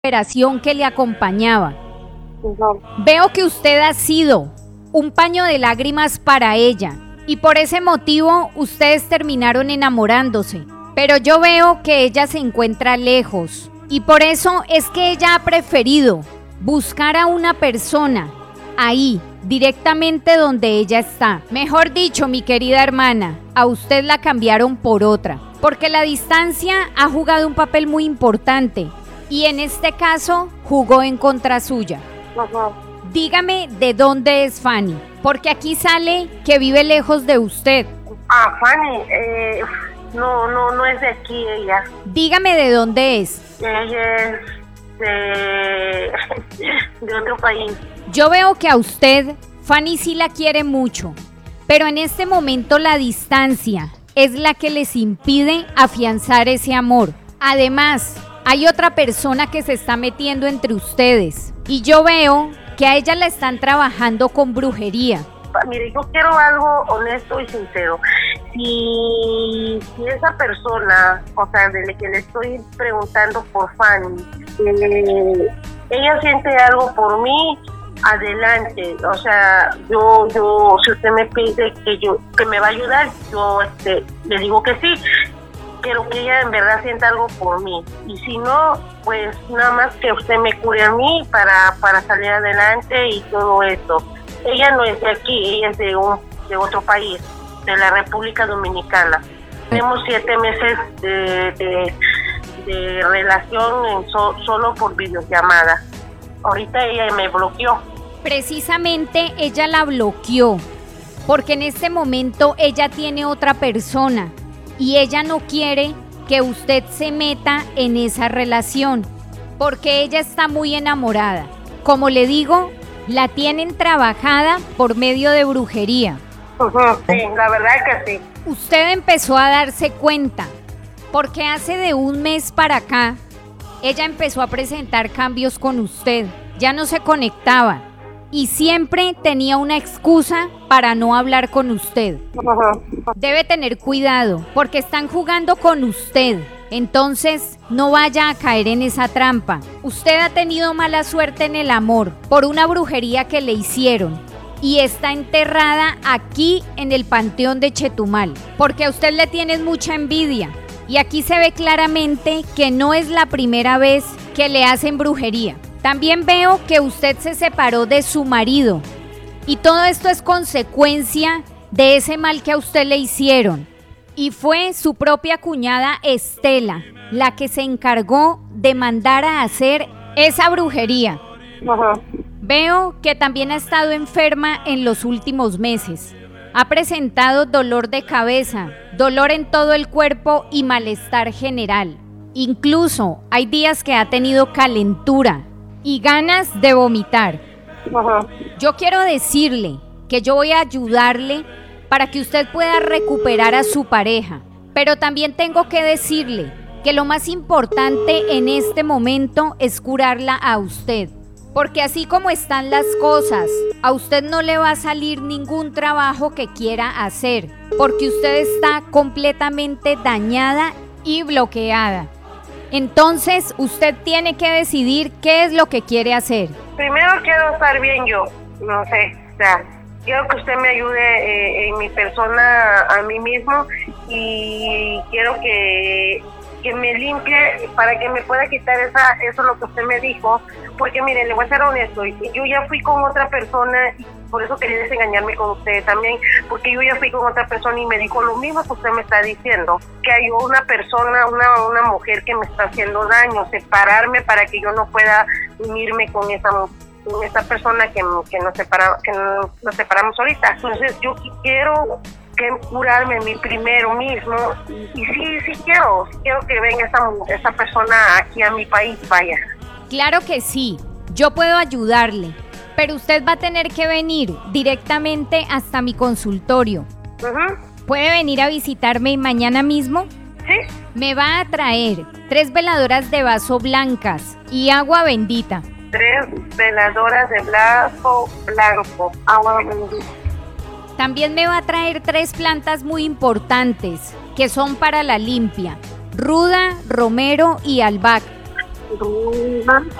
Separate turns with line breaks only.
operación que le acompañaba.
No.
Veo que usted ha sido un paño de lágrimas para ella y por ese motivo ustedes terminaron enamorándose. Pero yo veo que ella se encuentra lejos y por eso es que ella ha preferido buscar a una persona ahí, directamente donde ella está. Mejor dicho, mi querida hermana, a usted la cambiaron por otra, porque la distancia ha jugado un papel muy importante y en este caso jugó en contra suya.
Ajá.
Dígame de dónde es Fanny, porque aquí sale que vive lejos de usted.
Fanny, no es de aquí ella.
Dígame de dónde es.
Ella es de otro país.
Yo veo que a usted, Fanny sí la quiere mucho, pero en este momento la distancia es la que les impide afianzar ese amor. Además, hay otra persona que se está metiendo entre ustedes y yo veo que a ella la están trabajando con brujería.
Mire, yo quiero algo honesto y sincero. Si esa persona, o sea, de la que le estoy preguntando por Fanny, ella siente algo por mí, adelante. O sea, yo si usted me pide que me va a ayudar, yo le digo que sí. Quiero que ella en verdad sienta algo por mí. Y si no, pues nada más que usted me cure a mí para salir adelante y todo esto. Ella no es de aquí, ella es de otro país, de la República Dominicana. Tenemos 7 meses de relación solo por videollamada. Ahorita ella me bloqueó.
Precisamente ella la bloqueó, porque en este momento ella tiene otra persona y ella no quiere que usted se meta en esa relación, porque ella está muy enamorada. Como le digo, la tienen trabajada por medio de brujería.
Sí, la verdad que sí.
Usted empezó a darse cuenta, porque hace de un mes para acá, ella empezó a presentar cambios con usted. Ya no se conectaba y siempre tenía una excusa para no hablar con usted. Debe tener cuidado, porque están jugando con usted. Entonces, no vaya a caer en esa trampa. Usted ha tenido mala suerte en el amor por una brujería que le hicieron y está enterrada aquí en el Panteón de Chetumal, porque a usted le tienen mucha envidia. Y aquí se ve claramente que no es la primera vez que le hacen brujería. También veo que usted se separó de su marido y todo esto es consecuencia de ese mal que a usted le hicieron. Y fue su propia cuñada Estela la que se encargó de mandar a hacer esa brujería. Veo que también ha estado enferma en los últimos meses. Ha presentado dolor de cabeza, dolor en todo el cuerpo y malestar general. Incluso hay días que ha tenido calentura y ganas de vomitar. Yo quiero decirle que yo voy a ayudarle para que usted pueda recuperar a su pareja, pero también tengo que decirle que lo más importante en este momento es curarla a usted, porque así como están las cosas, a usted no le va a salir ningún trabajo que quiera hacer, porque usted está completamente dañada y bloqueada. Entonces, usted tiene que decidir qué es lo que quiere hacer.
Primero quiero estar bien yo, no sé, o sea, quiero que usted me ayude en mi persona a mí mismo y quiero que me limpie para que me pueda quitar eso lo que usted me dijo, porque mire, le voy a ser honesto, yo ya fui con otra persona y por eso quería desengañarme con usted también, porque yo ya fui con otra persona y me dijo lo mismo que usted me está diciendo, que hay una persona, una mujer que me está haciendo daño, separarme para que yo no pueda unirme con esa persona que nos separamos ahorita. Entonces yo quiero curarme a mí primero mismo y sí quiero que venga esa persona aquí a mi país, vaya.
Claro que sí, yo puedo ayudarle, pero usted va a tener que venir directamente hasta mi consultorio. ¿Puede venir a visitarme mañana mismo?
Sí.
Me va a traer 3 veladoras de vaso blancas y agua bendita.
3 veladoras de vaso blanco, agua bendita.
También me va a traer 3 plantas muy importantes que son para la limpia: ruda, romero y albahaca.
Luna